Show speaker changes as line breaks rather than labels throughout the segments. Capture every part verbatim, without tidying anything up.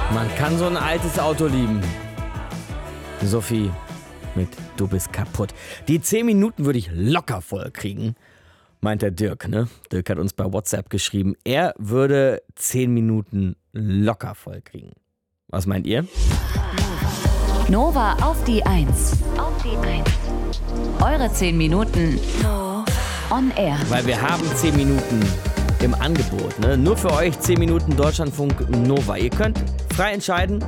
Man kann so ein altes Auto lieben. Sophie mit Du bist kaputt. Die zehn Minuten würde ich locker voll kriegen, meint der Dirk, ne? Dirk hat uns bei WhatsApp geschrieben, er würde zehn Minuten locker voll kriegen. Was meint ihr?
Nova auf die Eins. Auf die Eins. Eure zehn Minuten on air.
Weil wir haben zehn Minuten im Angebot, ne? Nur für euch zehn Minuten Deutschlandfunk Nova. Ihr könnt frei entscheiden,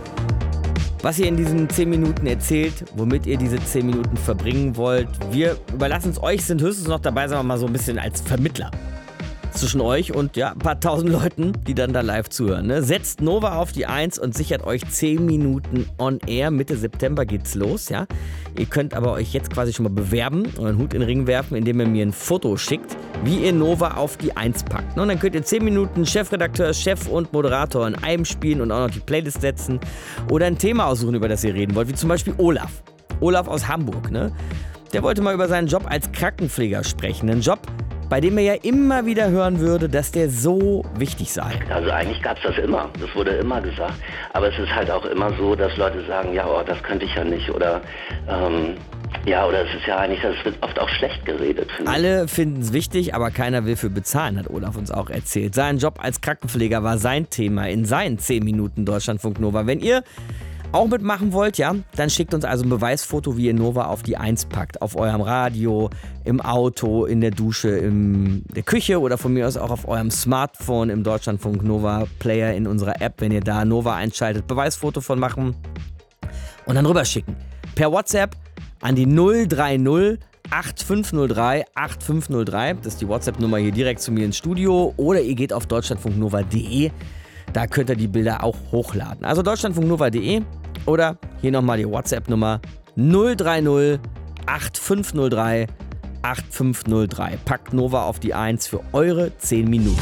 was ihr in diesen zehn Minuten erzählt, womit ihr diese zehn Minuten verbringen wollt. Wir überlassen es euch, sind höchstens noch dabei, sagen wir mal so ein bisschen als Vermittler zwischen euch und ja, ein paar tausend Leuten, die dann da live zuhören. Ne? Setzt Nova auf die Eins und sichert euch zehn Minuten on air. Mitte September geht's los, ja. Ihr könnt aber euch jetzt quasi schon mal bewerben, euren Hut in den Ring werfen, indem ihr mir ein Foto schickt, wie ihr Nova auf die Eins packt. Ne? Und dann könnt ihr zehn Minuten Chefredakteur, Chef und Moderator in einem spielen und auch noch die Playlist setzen oder ein Thema aussuchen, über das ihr reden wollt, wie zum Beispiel Olaf. Olaf aus Hamburg, ne? Der wollte mal über seinen Job als Krankenpfleger sprechen. Ein Job, bei dem er ja immer wieder hören würde, dass der so wichtig sei.
Also eigentlich gab es das immer, das wurde immer gesagt. Aber es ist halt auch immer so, dass Leute sagen, ja, oh, das könnte ich ja nicht. Oder ähm, ja, oder es ist ja eigentlich, das wird oft auch schlecht geredet.
Alle finden es wichtig, aber keiner will für bezahlen, hat Olaf uns auch erzählt. Sein Job als Krankenpfleger war sein Thema in seinen zehn Minuten Deutschlandfunk Nova. Wenn ihr auch mitmachen wollt, ja, dann schickt uns also ein Beweisfoto, wie ihr Nova auf die Eins packt. Auf eurem Radio, im Auto, in der Dusche, in der Küche oder von mir aus auch auf eurem Smartphone im Deutschlandfunk Nova Player in unserer App, wenn ihr da Nova einschaltet. Beweisfoto von machen und dann rüberschicken. Per WhatsApp an die null drei null acht fünf null drei acht fünf null drei. Das ist die WhatsApp-Nummer hier direkt zu mir ins Studio. Oder ihr geht auf deutschlandfunknova punkt de. Da könnt ihr die Bilder auch hochladen. Also deutschlandfunknova punkt de oder hier nochmal die WhatsApp-Nummer null drei null acht fünf null drei acht fünf null drei. Packt Nova auf die Eins für eure zehn Minuten.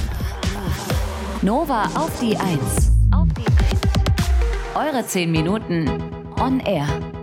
Nova auf die Eins. Auf die Eins. Eure zehn Minuten on air.